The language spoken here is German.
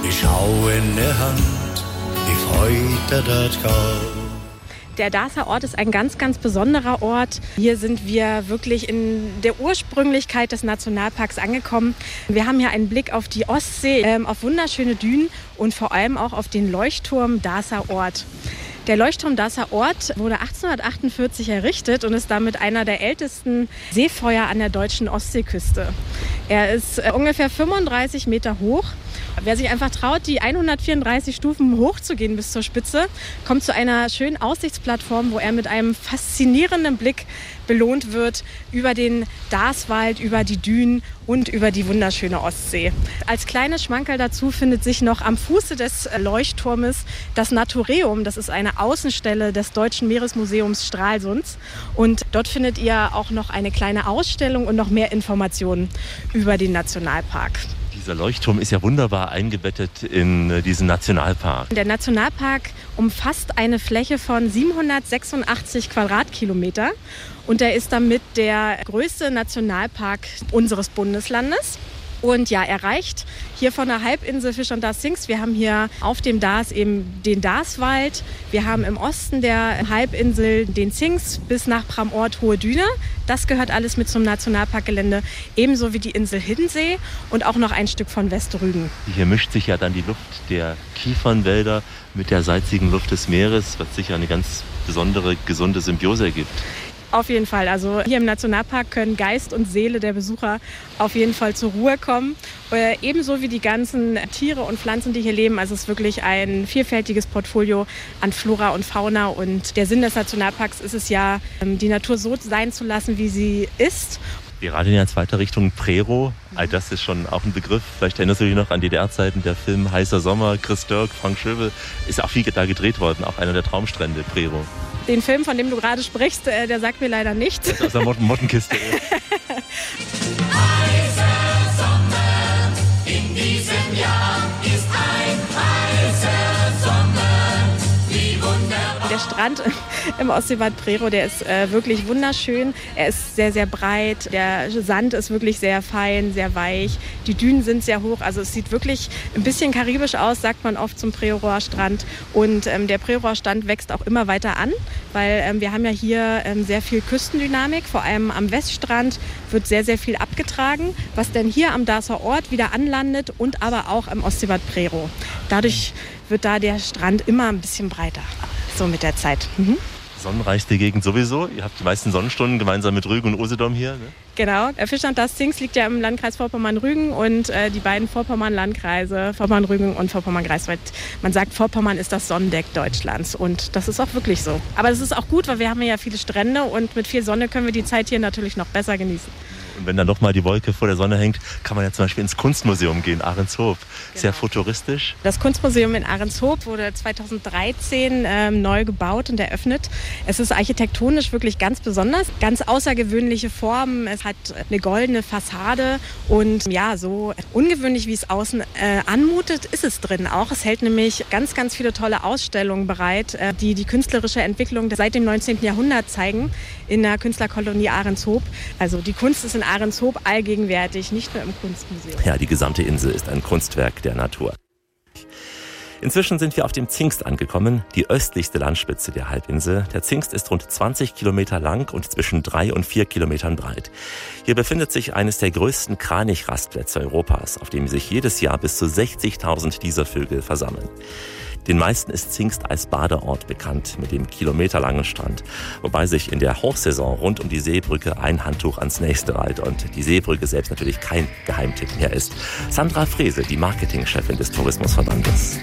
Ich hau in der Hand, wie heute das geht. Der Darßer Ort ist ein ganz, ganz besonderer Ort. Hier sind wir wirklich in der Ursprünglichkeit des Nationalparks angekommen. Wir haben hier einen Blick auf die Ostsee, auf wunderschöne Dünen und vor allem auch auf den Leuchtturm Darßer Ort. Der Leuchtturm Darßer Ort wurde 1848 errichtet und ist damit einer der ältesten Seefeuer an der deutschen Ostseeküste. Er ist ungefähr 35 Meter hoch. Wer sich einfach traut, die 134 Stufen hochzugehen bis zur Spitze, kommt zu einer schönen Aussichtsplattform, wo er mit einem faszinierenden Blick belohnt wird über den Darßwald, über die Dünen und über die wunderschöne Ostsee. Als kleines Schmankerl dazu findet sich noch am Fuße des Leuchtturmes das Natureum. Das ist eine Außenstelle des Deutschen Meeresmuseums Stralsunds. Und dort findet ihr auch noch eine kleine Ausstellung und noch mehr Informationen über den Nationalpark. Dieser Leuchtturm ist ja wunderbar eingebettet in diesen Nationalpark. Der Nationalpark umfasst eine Fläche von 786 Quadratkilometer und er ist damit der größte Nationalpark unseres Bundeslandes. Und ja, er reicht hier von der Halbinsel Fisch und Darß Zingst. Wir haben hier auf dem Darß eben den Darßwald. Wir haben im Osten der Halbinsel den Zingst bis nach Bramort Hohe Düne. Das gehört alles mit zum Nationalparkgelände. Ebenso wie die Insel Hiddensee und auch noch ein Stück von Westrügen. Hier mischt sich ja dann die Luft der Kiefernwälder mit der salzigen Luft des Meeres, was sicher eine ganz besondere, gesunde Symbiose ergibt. Auf jeden Fall. Also hier im Nationalpark können Geist und Seele der Besucher auf jeden Fall zur Ruhe kommen. Ebenso wie die ganzen Tiere und Pflanzen, die hier leben. Also es ist wirklich ein vielfältiges Portfolio an Flora und Fauna. Und der Sinn des Nationalparks ist es ja, die Natur so sein zu lassen, wie sie ist. Wir radeln ja jetzt weiter Richtung Prerow. All das ist schon auch ein Begriff. Vielleicht erinnerst du dich noch an DDR-Zeiten, der Film Heißer Sommer, Chris Dirk, Frank Schöbel. Ist auch viel da gedreht worden, auch einer der Traumstrände, Prerow. Den Film, von dem du gerade sprichst, der sagt mir leider nichts. Das ist aus der Mottenkiste. Heiße Sommer, in diesem Jahr ist ein heißer Sommer, wie wunderbar. Der Strand im Ostseebad Prerow, der ist wirklich wunderschön. Er ist sehr, sehr breit. Der Sand ist wirklich sehr fein, sehr weich. Die Dünen sind sehr hoch. Also es sieht wirklich ein bisschen karibisch aus, sagt man oft zum Prerower Strand. Und der Prerower Strand wächst auch immer weiter an, weil wir haben ja hier sehr viel Küstendynamik. Vor allem am Weststrand wird sehr, sehr viel abgetragen, was dann hier am Darßer Ort wieder anlandet und aber auch im Ostseebad Prerow. Dadurch wird da der Strand immer ein bisschen breiter, so mit der Zeit. Sonnenreichste Gegend sowieso. Ihr habt die meisten Sonnenstunden gemeinsam mit Rügen und Usedom hier, ne? Genau. Fisch und Darß Zingst liegt ja im Landkreis Vorpommern-Rügen und die beiden Vorpommern-Landkreise, Vorpommern-Rügen und Vorpommern-Greifswald. Man sagt, Vorpommern ist das Sonnendeck Deutschlands und das ist auch wirklich so. Aber das ist auch gut, weil wir haben ja viele Strände und mit viel Sonne können wir die Zeit hier natürlich noch besser genießen. Und wenn dann noch mal die Wolke vor der Sonne hängt, kann man ja zum Beispiel ins Kunstmuseum gehen, Ahrenshoop. Genau. Sehr futuristisch. Das Kunstmuseum in Ahrenshoop wurde 2013 neu gebaut und eröffnet. Es ist architektonisch wirklich ganz besonders, ganz außergewöhnliche Formen. Es hat eine goldene Fassade und ja, so ungewöhnlich wie es außen anmutet, ist es drin auch. Es hält nämlich ganz, ganz viele tolle Ausstellungen bereit, die die künstlerische Entwicklung seit dem 19. Jahrhundert zeigen in der Künstlerkolonie Ahrenshoop. Also die Kunst ist in Ahrenshoop allgegenwärtig, nicht nur im Kunstmuseum. Ja, die gesamte Insel ist ein Kunstwerk der Natur. Inzwischen sind wir auf dem Zingst angekommen, die östlichste Landspitze der Halbinsel. Der Zingst ist rund 20 Kilometer lang und zwischen 3 und 4 Kilometern breit. Hier befindet sich eines der größten Kranichrastplätze Europas, auf dem sich jedes Jahr bis zu 60.000 dieser Vögel versammeln. Den meisten ist Zingst als Badeort bekannt, mit dem kilometerlangen Strand, wobei sich in der Hochsaison rund um die Seebrücke ein Handtuch ans nächste reiht und die Seebrücke selbst natürlich kein Geheimtipp mehr ist. Sandra Frese, die Marketingchefin des Tourismusverbandes.